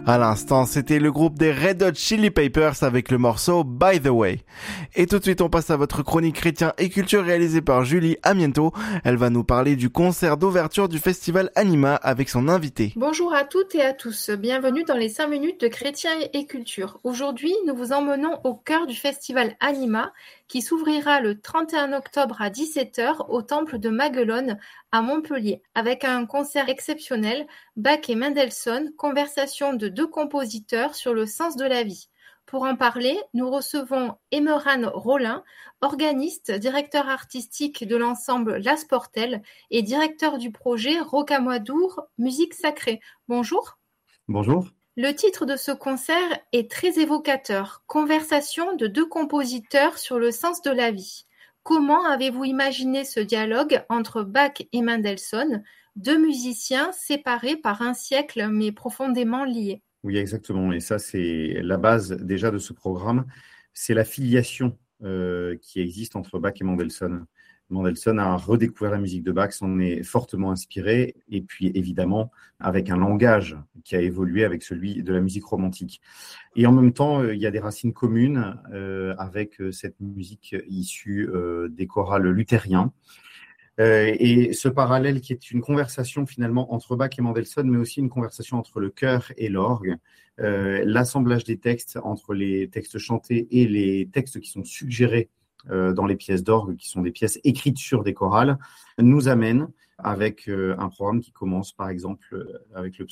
À l'instant, c'était le groupe des Red Hot Chili Peppers avec le morceau By the Way. Et tout de suite, on passe à votre chronique chrétien et culture réalisée par Julie Amiento. Elle va nous parler du concert d'ouverture du festival Anima avec son invité. Bonjour à toutes et à tous, bienvenue dans les 5 minutes de chrétien et culture. Aujourd'hui, nous vous emmenons au cœur du festival Anima qui s'ouvrira le 31 octobre à 17h au temple de Maguelone à Montpellier, avec un concert exceptionnel, Bach et Mendelssohn, conversation de 2 compositeurs sur le sens de la vie. Pour en parler, nous recevons Emerane Rollin, organiste, directeur artistique de l'ensemble La Sportelle et directeur du projet Rocamadour Musique Sacrée. Bonjour. Bonjour. Le titre de ce concert est très évocateur, Conversation de 2 compositeurs sur le sens de la vie. Comment avez-vous imaginé ce dialogue entre Bach et Mendelssohn, 2 musiciens séparés par un siècle mais profondément liés? Oui, exactement. Et ça, c'est la base déjà de ce programme. C'est la filiation qui existe entre Bach et Mendelssohn. Mendelssohn a redécouvert la musique de Bach, s'en est fortement inspiré, et puis évidemment avec un langage qui a évolué avec celui de la musique romantique. Et en même temps, il y a des racines communes avec cette musique issue des chorales luthériens. Et ce parallèle qui est une conversation finalement entre Bach et Mendelssohn, mais aussi une conversation entre le chœur et l'orgue, l'assemblage des textes entre les textes chantés et les textes qui sont suggérés dans les pièces d'orgue, qui sont des pièces écrites sur des chorales, nous amène avec un programme qui commence par exemple avec le